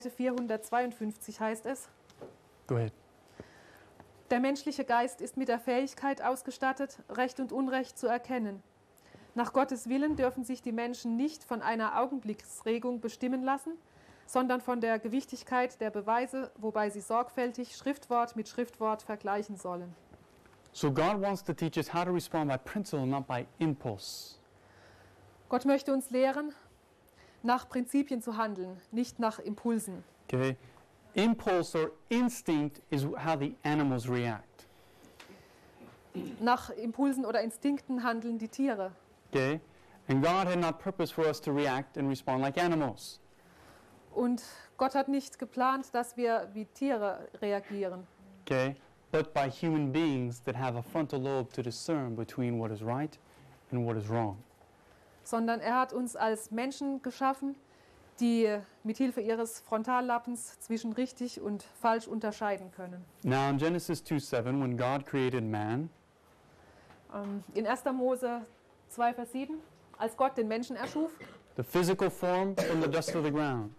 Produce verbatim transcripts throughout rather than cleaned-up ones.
vierhundertzweiundfünfzig heißt es: Go ahead. Der menschliche Geist ist mit der Fähigkeit ausgestattet, Recht und Unrecht zu erkennen. Nach Gottes Willen dürfen sich die Menschen nicht von einer Augenblicksregung bestimmen lassen, sondern von der Gewichtigkeit der Beweise, wobei sie sorgfältig Schriftwort mit Schriftwort vergleichen sollen. So God wants to teach us how to respond by principle, not by impulse. Gott möchte uns lehren, nach Prinzipien zu handeln, nicht nach Impulsen. Okay? Impulse or instinct is how the animals react. Nach Impulsen oder Instinkten handeln die Tiere. Okay? And God had not purposed for us to react and respond like animals. Und Gott hat nicht geplant, dass wir wie Tiere reagieren. Okay? But by human beings that have a frontal lobe to discern between what is right and what is wrong. Sondern er hat uns als Menschen geschaffen, die mit Hilfe ihres Frontallappens zwischen richtig und falsch unterscheiden können. Now in Genesis two seven, when God created man, Ähm, in erster Mose zwei Vers sieben, als Gott den Menschen erschuf, the physical form from the dust of the ground,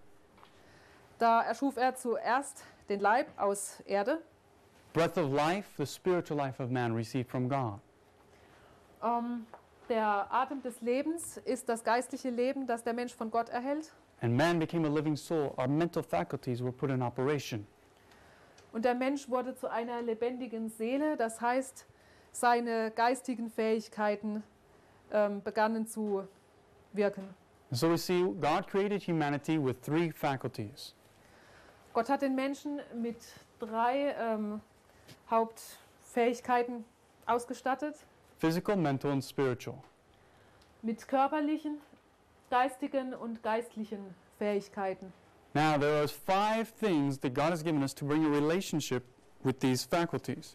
da erschuf er zuerst den Leib aus Erde. breath of life, the spiritual life of man received from God. Ähm, der Atem des Lebens ist das geistliche Leben, das der Mensch von Gott erhält. And man became a living soul. Our mental faculties were put in operation. Und der Mensch wurde zu einer lebendigen Seele, das heißt, seine geistigen Fähigkeiten ähm, begannen zu wirken. And so we see God created humanity with three faculties. Gott hat den Menschen mit drei ähm, Hauptfähigkeiten ausgestattet, Physical, mental, and spiritual. mit körperlichen, geistigen und geistlichen Fähigkeiten. Now there are five things that God has given us to bring a relationship with these faculties.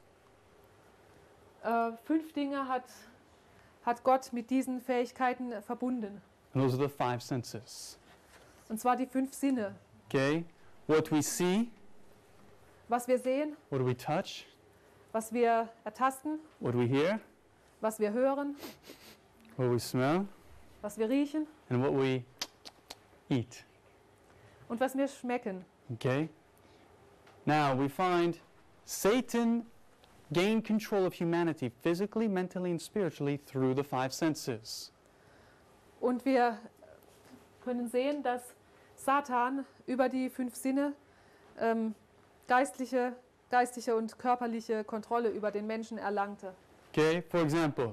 Äh, fünf Dinge hat, hat Gott mit diesen Fähigkeiten verbunden. And those are the five senses. Und zwar die fünf Sinne. Okay? What we see, Was wir sehen, what do we touch, was wir ertasten, what do we hear, was wir hören, what we smell, was wir riechen and what we eat. und was wir schmecken. Okay? Now we find Satan gained control of humanity physically, mentally, and spiritually through the five senses. Und wir können sehen, dass Satan über die fünf Sinne ähm, geistliche, geistige und körperliche Kontrolle über den Menschen erlangte. Okay? For example,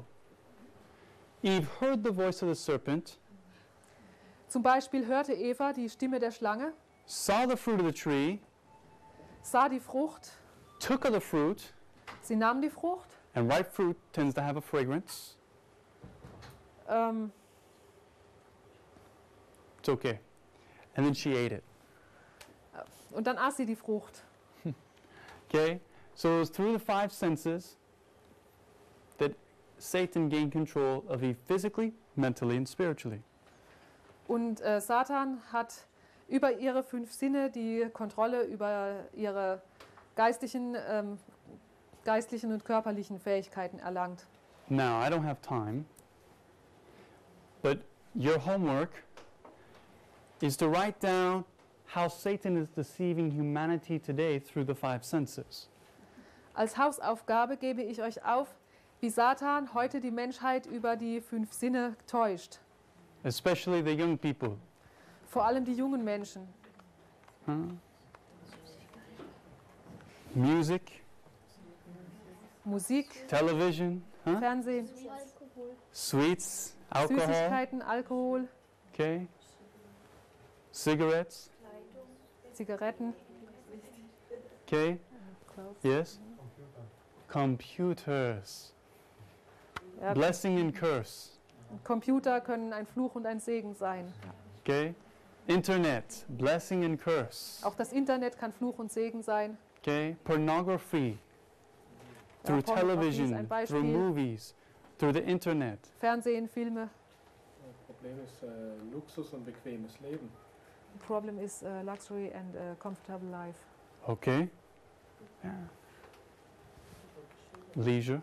Eve heard the voice of the serpent, Zum Beispiel hörte Eva die Stimme der Schlange, saw the fruit of the tree, sah die Frucht, took of the fruit, sie nahm die Frucht, and ripe fruit tends to have a fragrance. ähm, It's okay. And then she ate it. und dann aß sie die Frucht. Okay? So it was through the five senses that Satan gained control of Eve physically, mentally, and spiritually. Und äh, Satan hat über ihre fünf Sinne die Kontrolle über ihre geistlichen, ähm, geistlichen und körperlichen Fähigkeiten erlangt. Now, I don't have time, but your homework is to write down how Satan is deceiving humanity today through the five senses. Als Hausaufgabe gebe ich euch auf, wie Satan heute die Menschheit über die fünf Sinne täuscht. Especially the young people. Vor allem die jungen Menschen. Huh? Music, Musik, television, huh? Fernsehen, Sweets, alcohol, Süßigkeiten, Alkohol, okay? Cigarettes, Zigaretten, okay? Yes? Computers. ja, Blessing and curse. Computer können ein Fluch und ein Segen sein. Okay? Internet, blessing and curse. Auch das Internet kann Fluch und Segen sein. Okay? Pornography. Ja, Through Pornografie ist ein television, through Beispiel. movies, through the internet. Fernsehen, Filme. Das Problem ist äh, Luxus und bequemes Leben. The problem is uh, luxury and a comfortable life. Okay? Yeah. Leisure.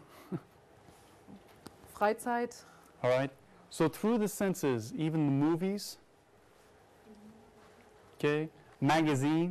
Freizeit. All right? So through the senses, even the movies, okay, magazine